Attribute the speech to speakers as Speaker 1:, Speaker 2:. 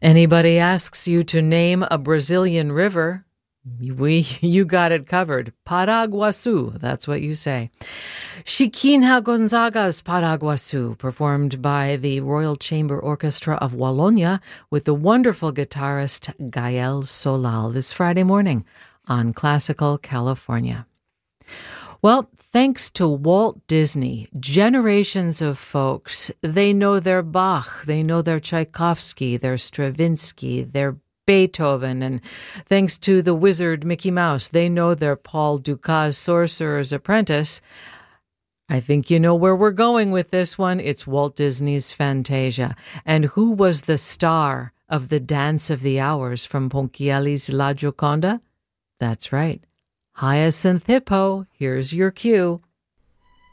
Speaker 1: Anybody asks you to name a Brazilian river, you got it covered. Paraguaçu, that's what you say. Chiquinha Gonzaga's Paraguaçu, performed by the Royal Chamber Orchestra of Wallonia with the wonderful guitarist Gael Solal this Friday morning on Classical California. Well, thanks to Walt Disney, generations of folks, they know their Bach, they know their Tchaikovsky, their Stravinsky, their Beethoven, and thanks to the wizard Mickey Mouse, they know their Paul Dukas Sorcerer's Apprentice. I think you know where we're going with this one. It's Walt Disney's Fantasia. And who was the star of the Dance of the Hours from Ponchielli's La Gioconda? That's right. Hyacinth Hippo, here's your cue.